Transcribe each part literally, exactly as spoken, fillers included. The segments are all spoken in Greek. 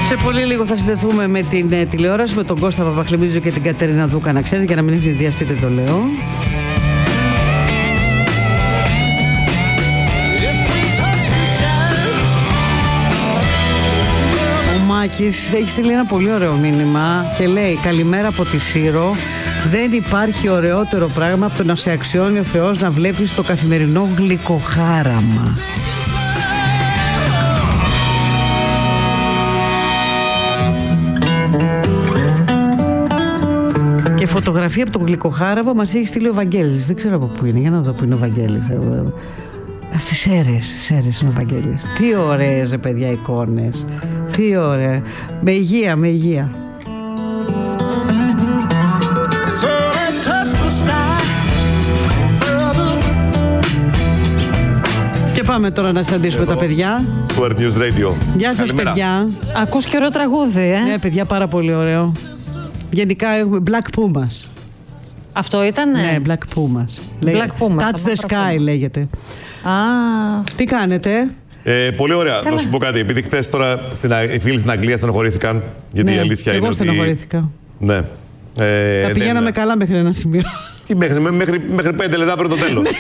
Σε πολύ λίγο θα συνδεθούμε με την ε, τηλεόραση, με τον Κώστα Παπαχλεμίδη και την Κατερίνα Δούκα, να ξέρετε, για να μην έχετε διαστείτε, το λέω. Ο Μάκης έχει στείλει ένα πολύ ωραίο μήνυμα και λέει: καλημέρα από τη Σύρο. Δεν υπάρχει ωραιότερο πράγμα από το να σε αξιώνει ο Θεός να βλέπεις το καθημερινό γλυκοχάραμα. Και φωτογραφία από το γλυκοχάραμα μας έχει στείλει ο Βαγγέλης. Δεν ξέρω από πού είναι, για να δω πού είναι ο Βαγγέλης. Στις Σέρρες, στις Σέρρες είναι ο Βαγγέλης. Τι ωραίες, ρε παιδιά, εικόνες. Τι ωραία. Με υγεία, με υγεία. Και πάμε τώρα να συναντήσουμε εδώ τα παιδιά. Στο Earth News Radio. Γεια σας, καλημέρα, παιδιά. Ακούς και ωραίο τραγούδι, ε. Ναι, παιδιά, πάρα πολύ ωραίο. Γενικά έχουμε Black Pumas. Αυτό ήτανε? Ναι, Black Pumas. Black Pumas. Touch the Sky λέγεται. Α. Τι κάνετε? Ε, πολύ ωραία. Καλά. Να σου πω κάτι. Επειδή χτες τώρα στην, οι φίλοι στην Αγγλία στενοχωρήθηκαν. Γιατί ναι, η αλήθεια είναι εγώ ότι. Εγώ στενοχωρήθηκα. Ναι. Ε, Τα πηγαίναμε ναι, καλά μέχρι ένα σημείο. Τι μέχρι, μέχρι, μέχρι πέντε λεπτά πριν το τέλος.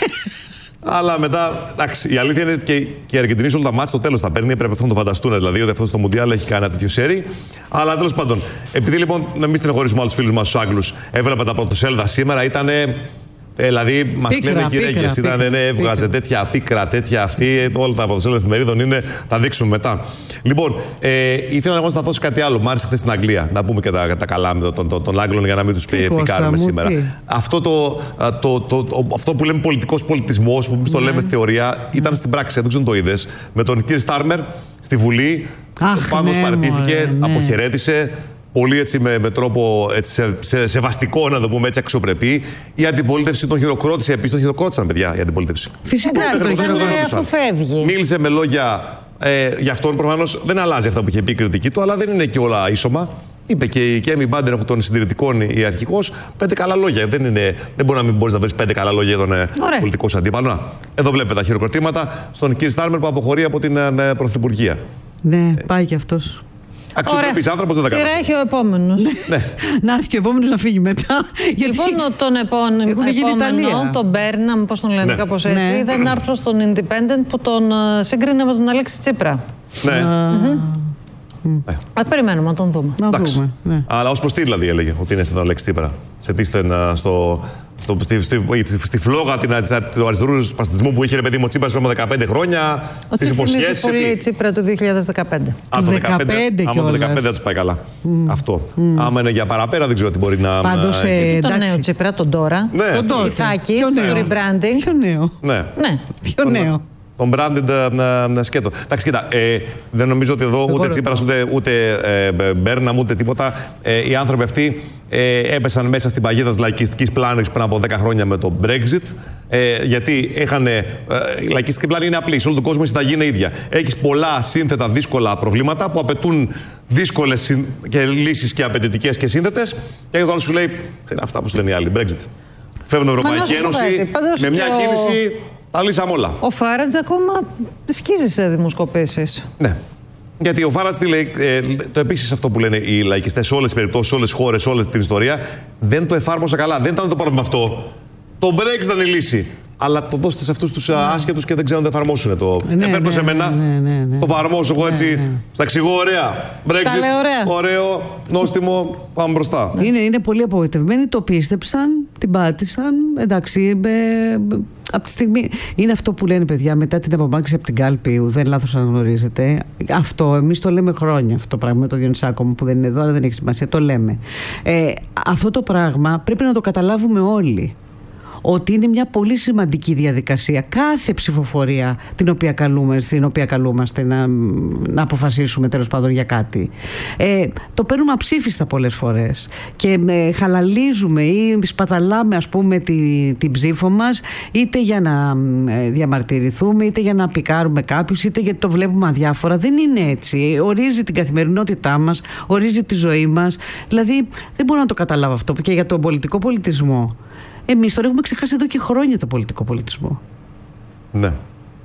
Αλλά μετά, εντάξει, η αλήθεια είναι και, και η Αργεντινή σε όλα τα μάτια στο τέλος θα παίρνει. Πρέπει αυτό να το φανταστούν. Δηλαδή ότι αυτό στο Μουντιάλ έχει κάνει ένα τέτοιο σέρι. Αλλά τέλος πάντων, επειδή λοιπόν να μην στενοχωρήσουμε άλλους φίλους μας τους Άγγλους, έβλεπα τα πρωτοσέλιδα σήμερα, ήταν. Ε, δηλαδή, μας λένε γυρέγγες, ήταν, ναι, έβγαζε τέτοια πίκρα, τέτοια αυτή. Όλα τα πρωτοσέλιδα εφημερίδων είναι, θα δείξουμε μετά. Λοιπόν, ε, ήθελα να σταθώ σε κάτι άλλο. Μ' άρεσε χθες στην Αγγλία. Να πούμε και τα, τα καλά με τον, τον, τον Άγγλων για να μην τους πικάρουμε σήμερα. Τι? Αυτό, το, το, το, το, αυτό που λέμε πολιτικός πολιτισμός, που εμείς το λέμε θεωρία, ήταν στην πράξη. Δεν ξέρω αν το είδες. Με τον κύριο Στάρμερ στη Βουλή. Αχ, πάντως ναι, παραιτήθηκε, ναι. αποχαιρέτησε. Πολύ έτσι με, με τρόπο έτσι, σε, σε, σεβαστικό, να το πούμε έτσι, αξιοπρεπή. Η αντιπολίτευση τον χειροκρότησε. Επίσης τον χειροκρότησαν, παιδιά, η αντιπολίτευση. Φυσικά τον χειροκρότησαν. Αφού φεύγει. Μίλησε με λόγια ε, για αυτόν. Προφανώς δεν αλλάζει αυτά που είχε πει η κριτική του, αλλά δεν είναι και όλα ίσωμα. Είπε και η Κέμι Μπάντεν, των συντηρητικών, η αρχηγός, πέντε καλά λόγια. Δεν, είναι, δεν μπορεί να μην μπορεί να βρει πέντε καλά λόγια για τον πολιτικό σου αντίπαλο. Να, εδώ βλέπετε τα χειροκροτήματα στον κύριο Στάρμερ που αποχωρεί από την ε, Πρωθυπουργία. Ναι, πάει κι αυτός. Αξιοπρεπής άνθρωπος, δεν τα κάνει. Σειρά έχει ο επόμενος. Ναι. Να έρθει και ο επόμενος να φύγει μετά. Γιατί λοιπόν, τον επόμενο, επόμενο τον Μπέρναμ, πώς τον λένε, ναι, κάπως έτσι, ναι, είδα ένα άρθρο στον Independent που τον σύγκρινε με τον Αλέξη Τσίπρα. Ναι. Mm-hmm. Mm. Ναι. Α, περιμένουμε να τον δούμε. Να δούμε, ναι. Αλλά ως προς τι δηλαδή έλεγε ότι είναι στον Αλέξη Τσίπρα. Σε τι στο, στο, στο, στη, στη, στη, στη φλόγα την, του αριστερού σπαστισμού που είχε, ρε παιδί μου, ο Τσίπρας πριν από δεκαπέντε χρόνια. Στις υποσχέσεις. Ότι πολύ Τσίπρα του δύο χιλιάδες δεκαπέντε. Α, το δεκαπέντε, άμα το δεκαπέντε δεν τους πάει καλά. Mm. Αυτό. Mm. Άμα είναι για παραπέρα δεν ξέρω τι μπορεί να... Πάντως, να... Ε, τον νέο Τσίπρα, τον τώρα. Ναι, τον τώρα. Ψηφάκης, το rebranding. Ποιο νέο. Ναι. Ναι. Ποιο νέο. Τον branded uh, σκέτο. Εντάξει, κοίτα, ε, δεν νομίζω ότι εδώ ούτε Τσίπρας, ούτε, ούτε ε, Μπέρναμ, ούτε τίποτα. Ε, οι άνθρωποι αυτοί ε, έπεσαν μέσα στην παγίδα της λαϊκιστικής πλάνης πριν από δέκα χρόνια με το Brexit. Ε, γιατί είχαν. Ε, η λαϊκιστική πλάνη είναι απλή. Σε όλο τον κόσμο η συνταγή είναι ίδια. Έχεις πολλά σύνθετα δύσκολα προβλήματα που απαιτούν δύσκολες και λύσεις και απαιτητικές και σύνθετες. Και ο άλλος σου λέει: τι είναι αυτά που σου λένε οι άλλοι, Brexit. Φεύγουν την Ευρωπαϊκή Ένωση με μια το... κίνηση. Τα λύσαμε όλα. Ο Φάραντζ ακόμα σκίζει σε δημοσκοπήσεις. Ναι. Γιατί ο Φάραντζ τι λέει, ε, το επίσης αυτό που λένε οι λαϊκιστές σε όλες τις περιπτώσεις, σε όλες τις χώρες, σε όλη την ιστορία, δεν το εφάρμοσα καλά. Δεν ήταν το πρόβλημα αυτό. Το Brexit ήταν η λύση. Αλλά το δώστε σε αυτούς τους ναι. άσχετους και δεν ξέρουν να το εφαρμόσουν. Το ναι, εφέρνω ναι, σε μένα. Ναι, ναι, ναι. Το εφαρμόσω εγώ έτσι. Ναι, ναι. Στα εξηγώ ωραία. Brexit. Ωραία. Ωραίο, νόστιμο. Πάμε μπροστά. Ναι. Είναι, είναι πολύ απογοητευμένοι. Το πίστεψαν, την πάτησαν. Εντάξει. Ε, από τη στιγμή. Είναι αυτό που λένε παιδιά μετά την απομάκρυνση από την κάλπη. Δεν λάθος αν γνωρίζετε. Αυτό εμείς το λέμε χρόνια. Αυτό το πράγμα με το Διονυσάκο μου που δεν είναι εδώ, αλλά δεν έχει σημασία. Το λέμε. Ε, αυτό το πράγμα πρέπει να το καταλάβουμε όλοι. Ότι είναι μια πολύ σημαντική διαδικασία κάθε ψηφοφορία την οποία καλούμε, στην οποία καλούμαστε να, να αποφασίσουμε τέλος πάντων για κάτι. Ε, το παίρνουμε αψήφιστα πολλές φορές και ε, χαλαλίζουμε ή σπαταλάμε ας πούμε τη, την ψήφο μας είτε για να ε, διαμαρτυρηθούμε είτε για να πικάρουμε κάποιους είτε γιατί το βλέπουμε αδιάφορα. Δεν είναι έτσι. Ορίζει την καθημερινότητά μας, ορίζει τη ζωή μας. Δηλαδή δεν μπορώ να το καταλάβω αυτό και για τον πολιτικό πολιτισμό. Εμείς τώρα έχουμε ξεχάσει εδώ και χρόνια το πολιτικό πολιτισμό. Ναι.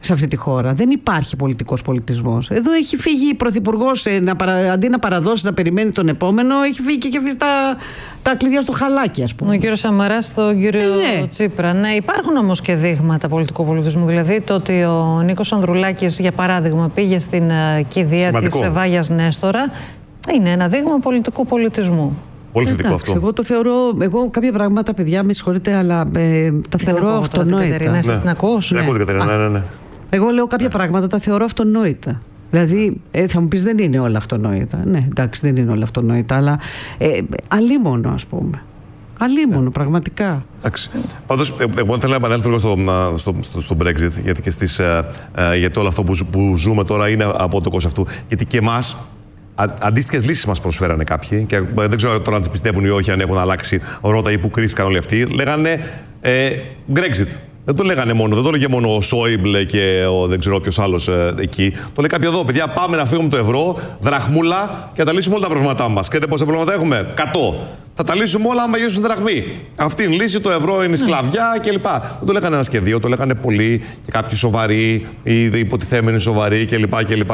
σε αυτή τη χώρα. Δεν υπάρχει πολιτικός πολιτισμός. Εδώ έχει φύγει η πρωθυπουργός, να παρα... αντί να παραδώσει, να περιμένει τον επόμενο, έχει φύγει και έχει αφήσει τα, τα κλειδιά στο χαλάκι, ας πούμε. Ο κύριος Σαμαράς στον κύριο ε, ναι. Τσίπρα. Ναι, υπάρχουν όμως και δείγματα πολιτικού πολιτισμού. Δηλαδή το ότι ο Νίκος Ανδρουλάκης, για παράδειγμα, πήγε στην uh, κηδεία της Βάγιας Νέστορα, είναι ένα δείγμα πολιτικού πολιτισμού. Πολύ θετικό αυτό. Εγώ το θεωρώ, εγώ κάποια πράγματα, παιδιά, με συγχωρείτε, αλλά ε, τα θεωρώ αυτονόητα. Ναι. Την ακούς? Ναι. Ναι, ναι, ναι, ναι. Εγώ λέω κάποια ναι. πράγματα τα θεωρώ αυτονόητα. Δηλαδή, ε, θα μου πεις δεν είναι όλα αυτονόητα. Ναι, εντάξει, δεν είναι όλα αυτονόητα, αλλά ε, αλίμονο, ας πούμε. Αλίμονο, ναι. πραγματικά. Εντάξει. Πάντως, εγώ θέλω να επανέλθω λίγο στο, στο, στο, στο Brexit, γιατί, και στις, ε, ε, γιατί όλο αυτό που, που ζούμε τώρα είναι από το κόστος αυτού. Γιατί και εμάς, αντίστοιχες λύσεις μας προσφέρανε κάποιοι, και δεν ξέρω τώρα αν τις πιστεύουν ή όχι, αν έχουν αλλάξει ρότα ή που κρύφτηκαν όλοι αυτοί. Λέγανε ε, Brexit. Δεν το λέγανε μόνο, δεν το λέγε μόνο ο Σόιμπλε και ο δεν ξέρω ποιος άλλος ε, εκεί. Το λέει κάποιοι εδώ, παιδιά, πάμε να φύγουμε το ευρώ, δραχμούλα και να τα λύσουμε όλα τα προβλήματά μας. Και πόσα προβλήματα έχουμε? εκατό. Θα τα λύσουμε όλα άμα γυρίσουν δραχμή. Αυτή είναι η λύση, το ευρώ είναι η σκλαβιά κλπ. Δεν το λέγανε ένα και δύο, το λέγανε πολλοί και κάποιοι σοβαροί ή υποτιθέμενοι σοβαροί κλπ. κλπ.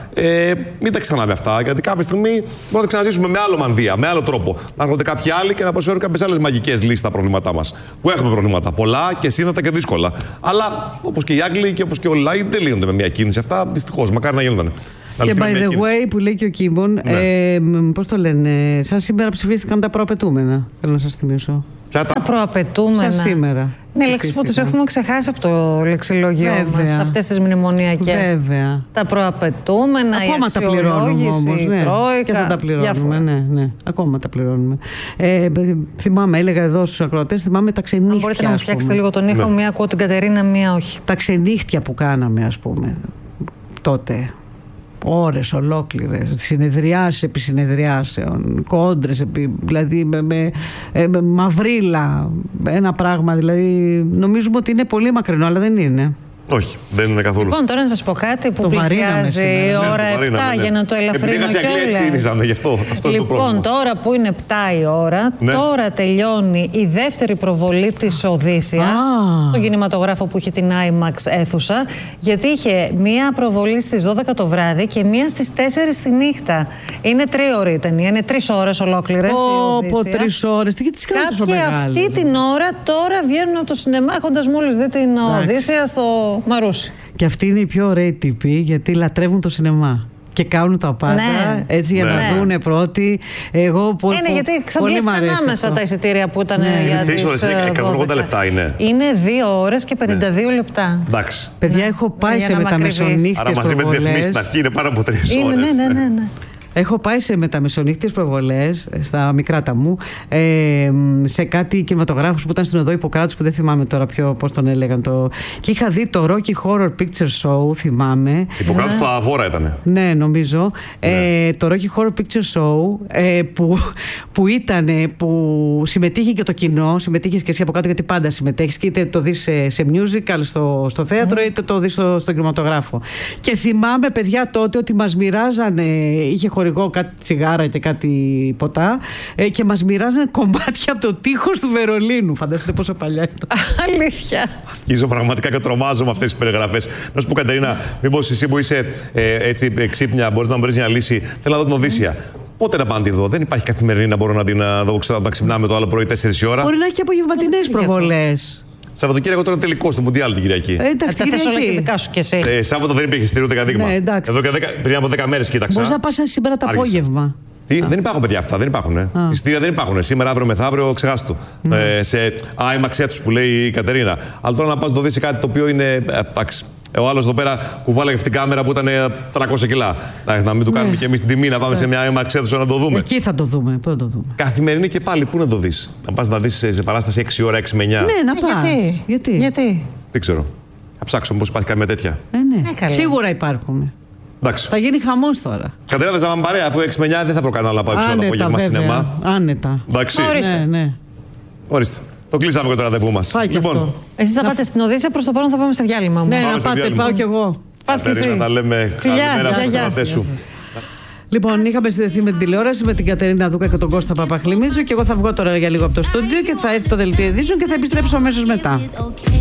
Ε, μην τα ξανάμε αυτά, γιατί κάποια στιγμή μπορούμε να τα ξαναζήσουμε με άλλο μανδύα, με άλλο τρόπο. Να έρχονται κάποιοι άλλοι και να προσφέρουν κάποιες άλλες μαγικές λύσεις στα προβλήματά μας. Που έχουμε προβλήματα πολλά και σύνθετα και δύσκολα. Αλλά όπως και οι Άγγλοι και όπως και όλοι οι λαοί δεν λύνονται με μια κίνηση αυτά. Δυστυχώς, μακάρι να γίνονταν. Και by the way, που λέει και ο Κίμπον, ναι. ε, πώς το λένε, σαν σήμερα ψηφίστηκαν τα προαπαιτούμενα. Θέλω να σας θυμίσω. Ποια τα, τα προαπαιτούμενα. Σαν σήμερα. Ναι, λέξεις που τους έχουμε ξεχάσει από το λεξιλόγιο μας, αυτές τις μνημονιακές. Βέβαια. Τα προαπαιτούμενα, ακόμα η τα πληρώνουμε όμως, ναι. Τρόικα, και θα τα πληρώνουμε, ναι, ναι. Ακόμα τα πληρώνουμε. Ε, θυμάμαι, έλεγα εδώ στους ακροατές, θυμάμαι τα ξενύχτια. Αν μπορείτε να μου φτιάξετε λίγο τον ήχο, ναι. Μία ακούω την Κατερίνα, μία όχι. Τα ξενύχτια που κάναμε, ας πούμε, τότε. Ώρες ολόκληρες, συνεδριάσεις επί συνεδριάσεων, κόντρες, επί, δηλαδή με, με, με μαυρίλα, ένα πράγμα, δηλαδή νομίζουμε ότι είναι πολύ μακρινό, αλλά δεν είναι. Όχι, δεν είναι καθόλου. Λοιπόν, τώρα να σας πω κάτι που πλησιάζει η ώρα ναι, επτά, ναι. για να το ελαφρύνω κιόλας. Γι' αυτό, αυτό λοιπόν, τώρα που είναι επτά η ώρα, ναι. Τώρα τελειώνει η δεύτερη προβολή της Οδύσσιας, ah. στον κινηματογράφο που είχε την IMAX αίθουσα, γιατί είχε μία προβολή στις δώδεκα το βράδυ και μία στις τέσσερις τη νύχτα. Είναι τρίωρη η ταινία, είναι τρεις ώρες ολόκληρες. Όπο, oh, τρεις ώρες. Τι τις κάνουν τόσο μεγάλες. Κάποιοι αυτή την ώρα τώρα βγαίνουν από το σινεμά έχοντας μόλις δει την Οδύσσια στο Μαρούσι. Και αυτοί είναι οι πιο ωραίοι τύποι, γιατί λατρεύουν το σινεμά. Και κάνουν τα πάντα, ναι. έτσι για ναι. να δούνε πρώτοι. Εγώ πολύ Είναι γιατί ξαντλήθηκαν άμεσα τα εισιτήρια που ήταν ναι. για τις ώρες, εκατόν ογδόντα λεπτά είναι. Είναι δύο ώρες και πενήντα δύο ναι. λεπτά. Εντάξει. Παιδιά, ναι. έχω πάει για σε μεταμεσονύχτες. Άρα μαζί με τη διαφημίση στην αρχή είναι πάνω από τρεις ώρες. Ναι, ναι, ναι, ναι. Έχω πάει σε μεταμεσονύχτιες προβολές στα μικράτα μου, ε, σε κάτι κινηματογράφους που ήταν στην οδό Ιπποκράτους, που δεν θυμάμαι τώρα ποιο, πώς τον έλεγαν. Το... Και είχα δει το Rocky Horror Picture Show, θυμάμαι. Ιπποκράτους το Αβόρα ήτανε. Ναι, νομίζω. Ναι. Ε, το Rocky Horror Picture Show ε, που, που ήταν, που συμμετείχε και το κοινό, συμμετείχες και εσύ από κάτω, γιατί πάντα συμμετέχεις, και είτε το δεις σε, σε musical στο, στο θέατρο, mm. είτε το δεις στο, στο κινηματογράφο. Και θυμάμαι, παιδιά, τότε ότι μας μοιράζανε, είχε χορηγό κάτι τσιγάρα και κάτι ποτά, ε, και μας μοιράζανε κομμάτια από το τείχος του Βερολίνου. Φανταστείτε πόσο παλιά ήταν. Αλήθεια. Αρχίζω πραγματικά και τρομάζω με αυτές τις περιγραφές. Να σου πω, Κατερίνα, μήπως εσύ που είσαι ε, έτσι ξύπνια, μπορείς να μου βρεις μια λύση. Θέλω να δω την Οδύσσια. Πότε να πάνε τη δω? Δεν υπάρχει καθημερινή να μπορώ να την δω, να ξυπνάμε το άλλο πρωί τέσσερις η ώρα. Μπορεί να έχει και απογευματινές προβολές. Σαββατοκύριακο τώρα τελικό στο Μουντιάλ την Κυριακή. Ε, εντάξει, θα θες όλα και δικά σου κι εσύ. Ε, Σάββατο δεν υπήρχε στήριο ούτε δείγμα. Ναι, Εδώ και δέκα, πριν από δέκα μέρες κοίταξα. Μπορείς να πας σήμερα το απόγευμα. Τι, δεν υπάρχουν παιδιά αυτά, δεν υπάρχουν. Ειστήρια δεν υπάρχουν. Σήμερα, αύριο, μεθαύριο, ξεχάστο. Mm. Ε, σε IMAX αίθουσες που λέει η Κατερίνα. Αλλά τώρα να πας να το δεις σε κάτι το οποίο είναι. Εντάξει. Ο άλλος εδώ πέρα κουβάλαγε αυτή την κάμερα που ήταν τριακόσια κιλά. Να μην του κάνουμε ναι. και εμείς την τιμή να πάμε ναι. σε μια IMAX αίθουσα να το δούμε. Εκεί θα το δούμε. Πού θα το δούμε. Καθημερινή και πάλι, πού να το δεις? Να πας να δεις σε παράσταση έξι ώρα, έξι με εννιά. Ναι, να πας. Γιατί? Γιατί? Γιατί? Δεν ξέρω. Θα ψάξω μήπως υπάρχει καμία τέτοια. Ε, ναι. Ε, σίγουρα υπάρχουν. Εντάξει. Θα γίνει χαμός τώρα. Κατερίνα, δεν θα πάμε παρέα, αφού έξι με εννιά δεν θα προκάνω να πάω έξω το απόγευμα σινεμά. Άνετα. Εντάξει. Ναι, ναι. Ορίστε. Το κλείσαμε και το ραντεβού μας. Λοιπόν, εσείς θα να... πάτε στην Οδύσσια, προς το παρόν θα πάμε σε διάλειμμα. Ναι, να πάτε, πάω κι εγώ. Πας και εσύ. Να τα λέμε καλημέρα στους κρατές σου. Λοιπόν, είχαμε συνδεθεί με την τηλεόραση με την Κατερίνα Δούκα και τον Κώστα Παπαχλημίτζο, και εγώ θα βγω τώρα για λίγο από το στούντιο και θα έρθει το δελτίο ειδήσεων και θα επιστρέψω αμέσως μετά.